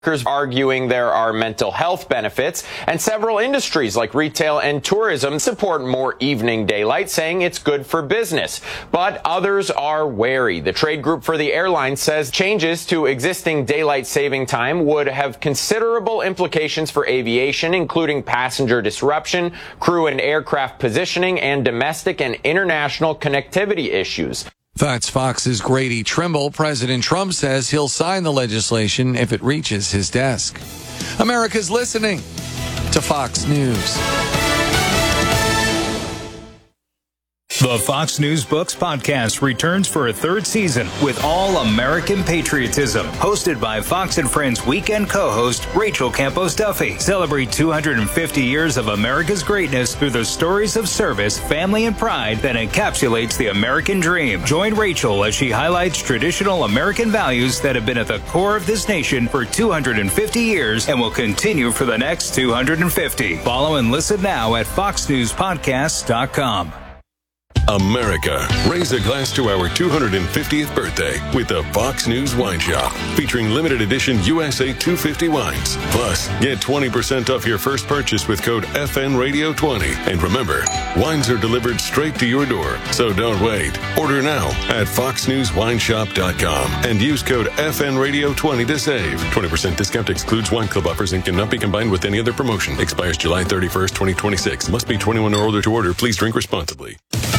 arguing there are mental health benefits, and several industries like retail and tourism support more evening daylight, saying it's good for business. But others are wary. The trade group for the airline says changes to existing daylight saving time would have considerable implications for aviation, including passenger disruption, crew and aircraft positioning, and domestic and international connectivity issues. That's Fox's Grady Trimble. President Trump says he'll sign the legislation if it reaches his desk. America's listening to Fox News. The Fox News Books podcast returns for a third season with All American Patriotism, hosted by Fox and Friends weekend co-host Rachel Campos Duffy. Celebrate 250 years of America's greatness through the stories of service, family, and pride that encapsulates the American dream. Join Rachel as she highlights traditional American values that have been at the core of this nation for 250 years and will continue for the next 250. Follow and listen now at foxnewspodcast.com. America, raise a glass to our 250th birthday with the Fox News Wine Shop, featuring limited edition USA 250 wines. Plus, get 20% off your first purchase with code FNRadio20. And remember, wines are delivered straight to your door, so don't wait. Order now at foxnewswineshop.com and use code FNRadio20 to save. 20% discount excludes wine club offers and cannot be combined with any other promotion. Expires July 31st, 2026. Must be 21 or older to order. Please drink responsibly.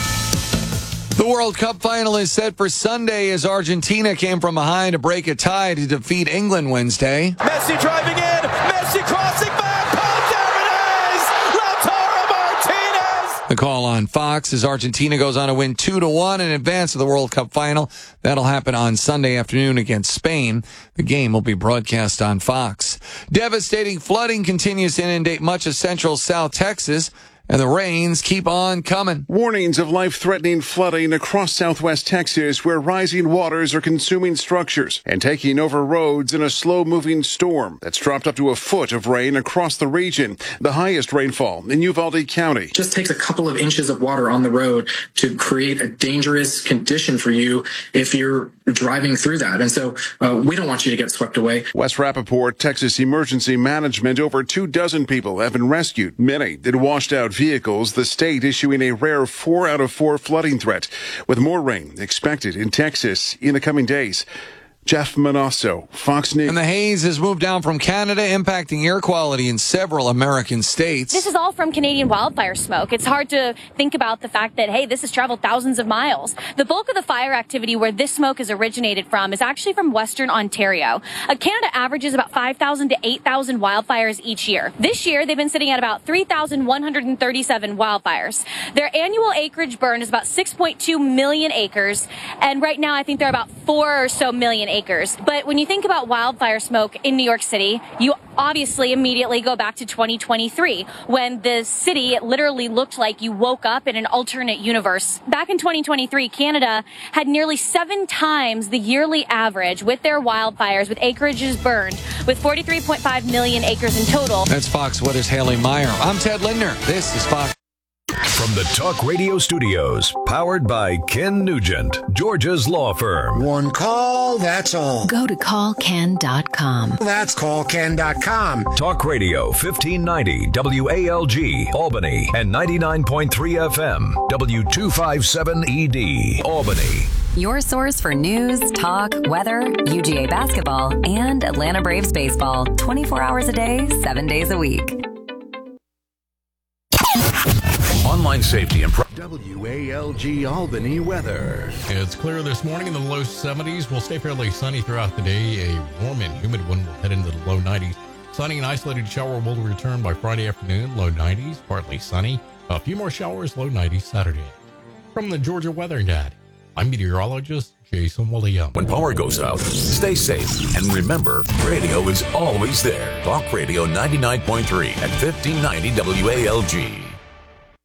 The World Cup final is set for Sunday as Argentina came from behind to break a tie to defeat England Wednesday. Messi driving in, Messi crossing back, there it is! Lautaro Martinez! The call on Fox as Argentina goes on to win 2-1 in advance of the World Cup final. That'll happen on Sunday afternoon against Spain. The game will be broadcast on Fox. Devastating flooding continues to inundate much of central South Texas, and the rains keep on coming. Warnings of life-threatening flooding across southwest Texas, where rising waters are consuming structures and taking over roads in a slow-moving storm that's dropped up to a foot of rain across the region, the highest rainfall in Uvalde County. It just takes a couple of inches of water on the road to create a dangerous condition for you if you're driving through that. And so we don't want you to get swept away. Wes Rappaport, Texas Emergency Management, over 24 people have been rescued, many in washed out vehicles, the state issuing a rare 4 out of 4 flooding threat, with more rain expected in Texas in the coming days. Jeff Manasso, Fox News. And the haze has moved down from Canada, impacting air quality in several American states. This is all from Canadian wildfire smoke. It's hard to think about the fact that, hey, this has traveled thousands of miles. The bulk of the fire activity where this smoke is originated from is actually from Western Ontario. Canada averages about 5,000 to 8,000 wildfires each year. This year, they've been sitting at about 3,137 wildfires. Their annual acreage burn is about 6.2 million acres, and right now I think they're about 4 or so million acres. But when you think about wildfire smoke in New York City, you obviously immediately go back to 2023, when the city literally looked like you woke up in an alternate universe. Back in 2023, Canada had nearly 7 times the yearly average with their wildfires, with acreages burned, with 43.5 million acres in total. That's Fox Weather's Haley Meyer. I'm Ted Lindner. This is Fox. From the Talk Radio Studios, powered by Ken Nugent, Georgia's law firm. One call, that's all. Go to callken.com. That's callken.com. Talk Radio 1590 WALG, Albany, and 99.3 FM, W257ED, Albany. Your source for news, talk, weather, UGA basketball, and Atlanta Braves baseball. 24 hours a day, 7 days a week. Online safety and WALG Albany weather. It's clear this morning in the low 70s. Will stay fairly sunny throughout the day. A warm and humid one will head into the low 90s. Sunny and isolated shower will return by Friday afternoon. Low 90s, partly sunny. A few more showers, low 90s Saturday. From the Georgia Weather Net, I'm meteorologist Jason Williams. When power goes out, stay safe. And remember, radio is always there. Talk Radio 99.3 at 1590 WALG.